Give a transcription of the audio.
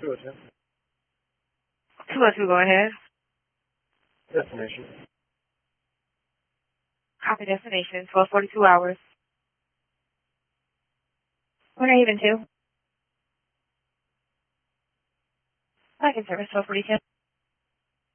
202. 202, go ahead. Destination. Copy destination, 1242 hours. When are you even to? Second service, 1242.